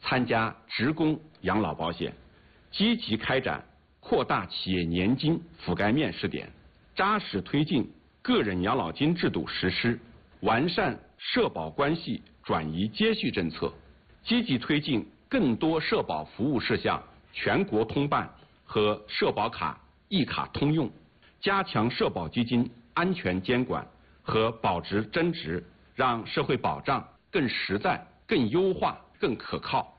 参加职工养老保险，积极开展扩大企业年金覆盖面试点，扎实推进个人养老金制度实施，完善社保关系转移接续政策，积极推进更多社保服务事项全国通办和社保卡一卡通用，加强社保基金安全监管和保值增值，让社会保障更实在、更优化、更可靠。